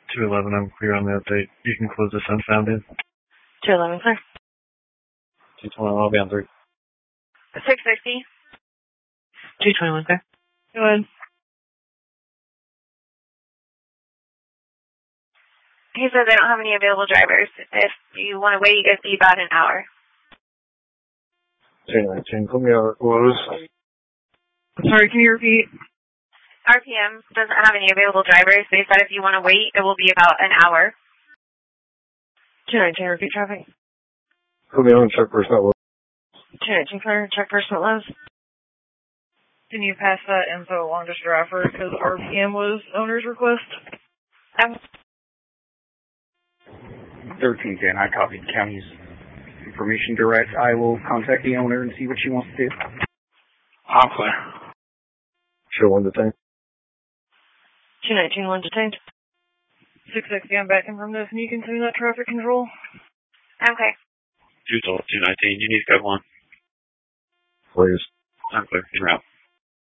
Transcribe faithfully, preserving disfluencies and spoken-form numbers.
two eleven, I'm clear on the update. You can close this unfound in. two eleven, clear. two twenty-one, I'll be on three. six sixty. two twenty-one, clear. Go ahead. He said they don't have any available drivers. If you want to wait, it'd be about an hour. two nineteen, put me on close. Sorry, can you repeat? R P M doesn't have any available drivers. They said if you want to wait, it will be about an hour. two nineteen, repeat traffic. Put me on check personnel. two nineteen, clear. Check personal lows. Can you pass that info along to Stratford because R P M was owner's request? Um, thirteen ten, I copied the county's information direct. I will contact the owner and see what she wants to do. I'm clear. Show one detained. two nineteen, one detained. six sixty, I'm backing from this, and you can tune that traffic control. okay. two nineteen, you need code one. Please. I'm clear. En route.